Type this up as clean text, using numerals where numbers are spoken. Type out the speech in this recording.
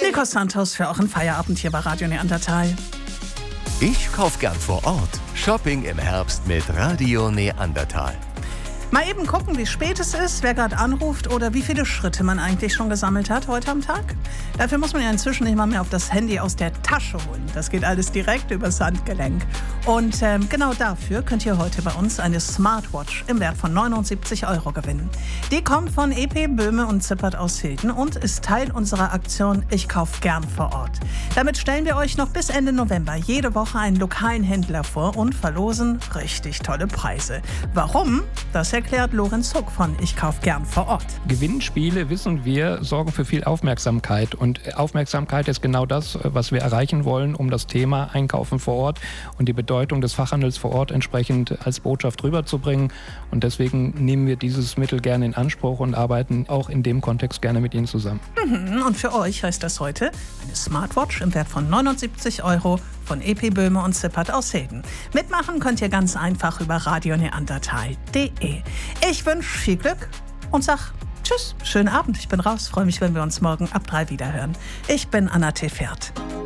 Rico Santos für euren Feierabend hier bei Radio Neandertal. Ich kauf gern vor Ort. Shopping im Herbst mit Radio Neandertal. Mal eben gucken, wie spät es ist, wer gerade anruft oder wie viele Schritte man eigentlich schon gesammelt hat heute am Tag. Dafür muss man ja inzwischen nicht mal mehr auf das Handy aus der Tasche holen. Das geht alles direkt übers Handgelenk. Und genau dafür könnt ihr heute bei uns eine Smartwatch im Wert von 79 € gewinnen. Die kommt von EP Böhme und Zippert aus Hilden und ist Teil unserer Aktion Ich kauf gern vor Ort. Damit stellen wir euch noch bis Ende November jede Woche einen lokalen Händler vor und verlosen richtig tolle Preise. Warum? Das erklärt Lorenz Huck von Ich kauf gern vor Ort. Gewinnspiele, wissen wir, sorgen für viel Aufmerksamkeit. Und Aufmerksamkeit ist genau das, was wir erreichen wollen, um das Thema Einkaufen vor Ort und die Bedeutung des Fachhandels vor Ort entsprechend als Botschaft rüberzubringen. Und deswegen nehmen wir dieses Mittel gerne in Anspruch und arbeiten auch in dem Kontext gerne mit Ihnen zusammen. Und für euch heißt das heute eine Smartwatch im Wert von 79 € von EP Böhme und Zippert aus Hilden. Mitmachen könnt ihr ganz einfach über radioneandertal.de. Ich wünsche viel Glück und sag tschüss, schönen Abend, ich bin raus, freue mich, wenn wir uns morgen ab 3 wiederhören. Ich bin Anna T. Pferd.